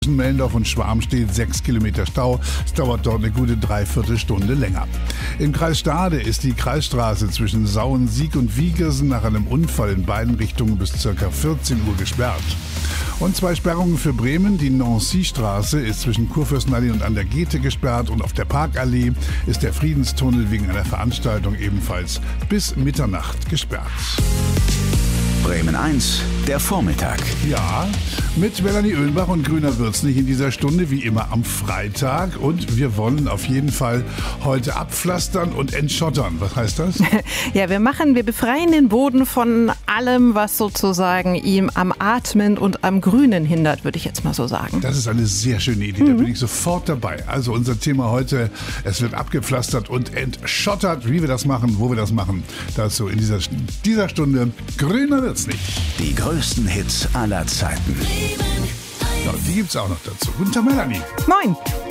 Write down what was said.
Zwischen Mellendorf und Schwarm steht 6 Kilometer Stau. Es dauert dort eine gute Dreiviertelstunde länger. Im Kreis Stade ist die Kreisstraße zwischen Sauensiek und Wiegersen nach einem Unfall in beiden Richtungen bis ca. 14 Uhr gesperrt. Und 2 Sperrungen für Bremen. Die Nancy-Straße ist zwischen Kurfürstenallee und an der Goethe gesperrt und auf der Parkallee ist der Friedenstunnel wegen einer Veranstaltung ebenfalls bis Mitternacht gesperrt. Bremen 1, der Vormittag. Ja, mit Melanie Oehlbach und Grüner wird's nicht in dieser Stunde, wie immer am Freitag. Und wir wollen auf jeden Fall heute abpflastern und entschottern. Was heißt das? Ja, wir befreien den Boden von allem, was sozusagen ihm am Atmen und am Grünen hindert, würde ich jetzt mal so sagen. Das ist eine sehr schöne Idee, da bin ich sofort dabei. Also unser Thema heute, es wird abgepflastert und entschottert. Wie wir das machen, wo wir das machen, dazu in dieser Stunde Grüner wird's nicht. Die größten Hits aller Zeiten. Ja, die gibt's auch noch dazu. Guten Tag, Melanie. Moin.